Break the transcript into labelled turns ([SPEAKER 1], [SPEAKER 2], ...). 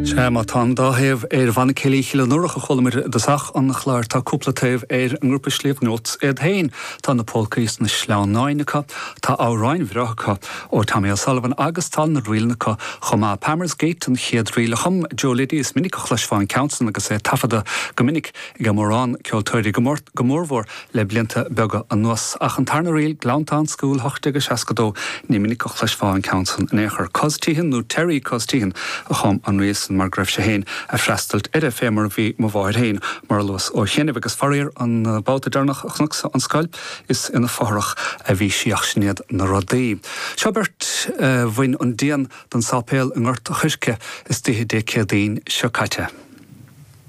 [SPEAKER 1] Má tá dáhéh bhanna célí chiile nuach a cholamir deach an chláir tá cúplatéh an grúpa slíomhnót héin tá na pólcaís na sleánáinecha tá áráin bhreacha ó Tammy O'Sullivan agus tá na riilnacha chumá Palmer's Gate an chiad riile chum Joe Liddy is minic chluisfáin Council agus tafada gomininic go mórrán ceoltóirí gomórmhór le blianta bega an nuas ach an tarna riil Glantown School 8 ní minic chluisfáin Council in éair costíhin nó Terry costíhin a chum an rééis mar greibh sé héin a freistalt fémar bhí mo bháir héin mar luas ó chéanamh agus farir an báta darnach achnach an scailp is ina fórach a bhí siach snéad na rodí. Seabert bhain an déan don sápéal an ghart a chuisce is dé céadaín seo caite.